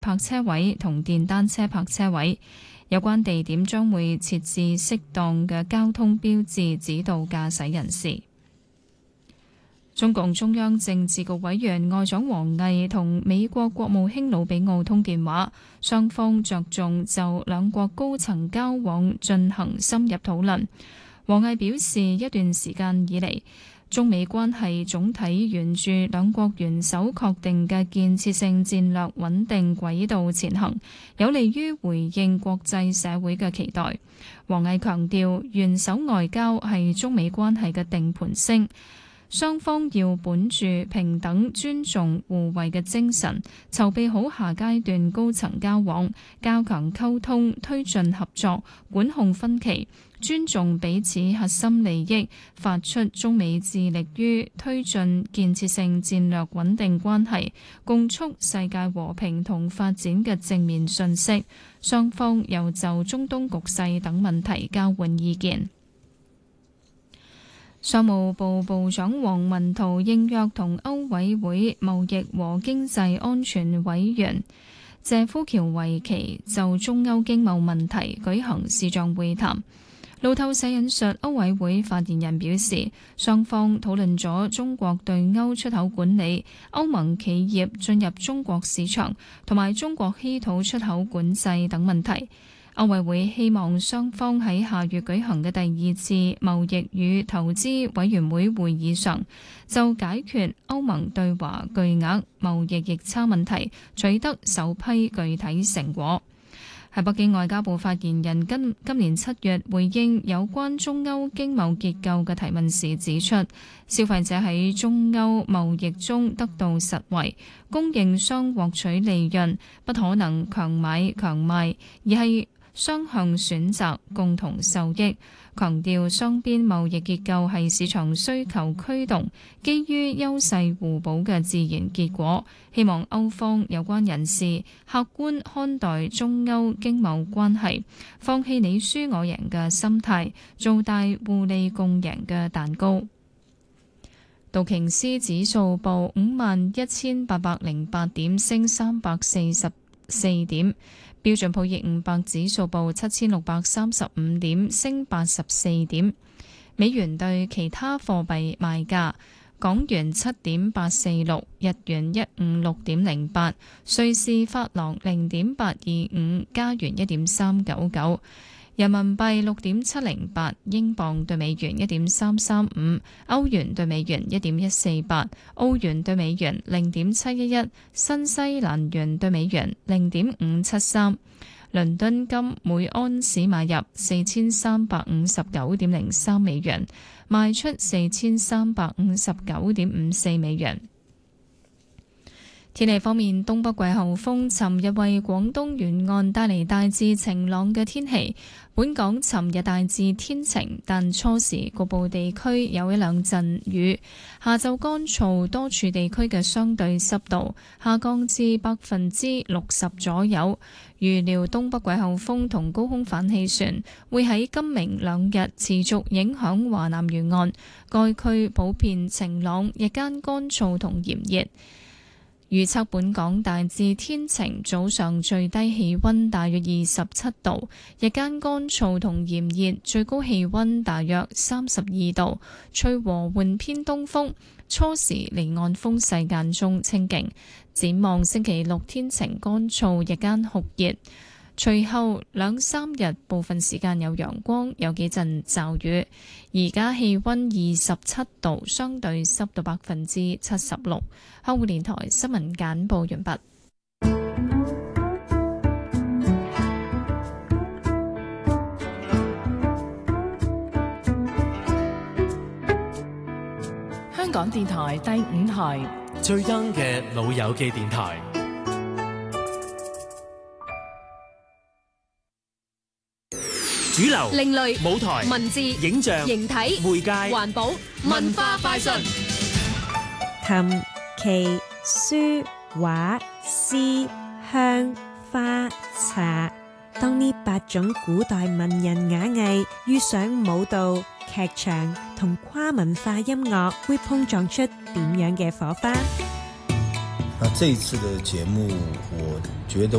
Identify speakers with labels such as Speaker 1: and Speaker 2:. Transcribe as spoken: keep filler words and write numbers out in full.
Speaker 1: 泊車位同電單車泊車位。有關地點將會設置適當嘅交通標誌，指導駕駛人士。中共中央政治局委員外長王毅同美國國務卿魯比奧通電話，雙方着重就兩國高層交往進行深入討論。王毅表示，一段時間以嚟，中美關係總體沿住兩國元首確定嘅建設性戰略穩定軌道前行，有利於回應國際社會嘅期待。王毅強調，元首外交係中美關係嘅定盤星。雙方要本住平等、尊重、互惠嘅精神，籌備好下階段高層交往，加強溝通，推進合作，管控分歧，尊重彼此核心利益，發出中美致力於推進建設性戰略穩定關係，共促世界和平同發展嘅正面訊息。雙方又就中東局勢等問題交換意見。商務部部長王文濤應約同歐委會貿易和經濟安全委員謝夫喬維奇就中歐經貿問題舉行視像會談。路透社引述歐委會發言人表示，雙方討論咗中國對歐出口管理、歐盟企業進入中國市場同埋中國稀土出口管制等問題。歐委會希望雙方喺下月舉行嘅第二次貿易與投資委員會會議上，就解決歐盟對華巨額貿易逆差問題取得首批具體成果。喺北京，外交部發言人今今年七月回應有關中歐經貿結構嘅提問時指出，消費者喺中歐貿易中得到實惠，供應商獲取利潤，不可能強買強賣，而係雙向選擇，共同受益。強調雙邊貿易結構係市場需求驅動，基於優勢互補嘅自然結果。希望歐方有關人士客觀看待中歐經貿關係，放棄你輸我贏嘅心態，做大互利共贏嘅蛋糕。道瓊斯指數報五萬一千八百零八點，升三百四十四點。標準普爾五百指數報七千六百三十五點，升八十四點。美元對其他貨幣賣價：港元七點八四六，日元一五六點零八，瑞士法郎零點八二五，加元一點三九九，人民幣六點七零八，英鎊對美元一點三三五，歐元對美元一點一四八，澳元對美元零點七一一，新西蘭元對美元零點五七三。倫敦金每安士買入四千三百五十九點零三美元，賣出四千三百五十九點五四美元。天氣方面，東北季候風尋日為廣東沿岸帶嚟大致晴朗嘅天氣。本港尋日大致天晴，但初時局部地區有一兩陣雨。下晝乾燥，多處地區嘅相對濕度下降至百分之六十左右。預料東北季候風同高空反氣旋會喺今明兩日持續影響華南沿岸，該區普遍晴朗，日間乾燥同炎熱。預測本港大致天晴，早上最低氣溫大約二十七度，日間乾燥同炎熱，最高氣溫大約三十二度，吹和緩偏東風，初時離岸風勢間中清勁。展望星期六天晴乾燥，日間酷熱。隨後兩三日部分時間有陽光，有幾陣驟雨。而家氣溫二十七度，相對濕度百分之七十六。香港電台新聞簡報完畢。
Speaker 2: 香港電台第五台
Speaker 3: 最 young 嘅老友記電台。主流、
Speaker 4: 另類、
Speaker 3: 舞台、
Speaker 4: 文字、
Speaker 3: 影像、
Speaker 4: 形體、
Speaker 3: 媒介、
Speaker 4: 環保、文化快訊。
Speaker 5: 琴、棋、書、畫、詩、香、花、茶，當呢八種古代文人雅藝遇上舞蹈、劇場同跨文化音樂，會碰撞出點樣嘅火花？
Speaker 6: 那這一次的節目，我覺都